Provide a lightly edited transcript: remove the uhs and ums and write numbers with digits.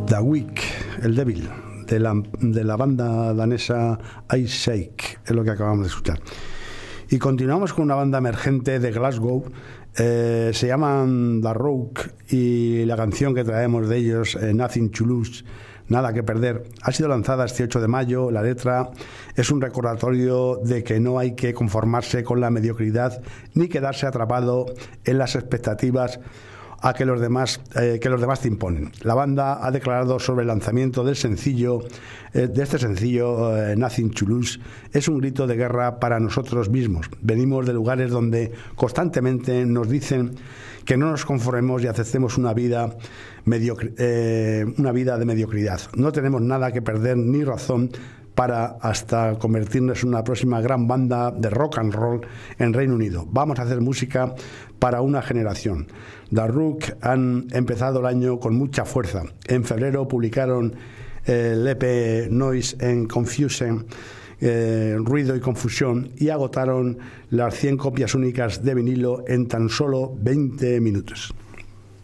The Weak, el débil, de la banda danesa Ice Shake, es lo que acabamos de escuchar. Y continuamos con una banda emergente de Glasgow, se llaman The Rogue, y la canción que traemos de ellos, Nothing to Lose, Nada que Perder, ha sido lanzada este 8 de mayo. La letra es un recordatorio de que no hay que conformarse con la mediocridad ni quedarse atrapado en las expectativas que los demás te imponen. La banda ha declarado sobre el lanzamiento del sencillo, Nothing to Lose, es un grito de guerra para nosotros mismos. Venimos de lugares donde constantemente nos dicen que no nos conformemos y aceptemos una vida de mediocridad. No tenemos nada que perder ni razón para hasta convertirnos en una próxima gran banda de rock and roll en Reino Unido. Vamos a hacer música para una generación. The Rook han empezado el año con mucha fuerza. En febrero publicaron el EP Noise and Confusion, ruido y confusión, y agotaron las 100 copias únicas de vinilo en tan solo 20 minutos.